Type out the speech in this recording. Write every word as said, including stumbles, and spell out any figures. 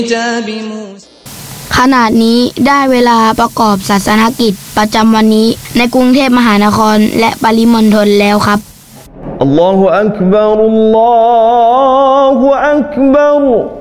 ขณะนี้ได้เวลาประกอบศาสนกิจประจำวันนี้ในกรุงเทพมหานครและปริมณฑลแล้วครับอัลลอฮฺอักบัรอัลลอฮฺอักบัร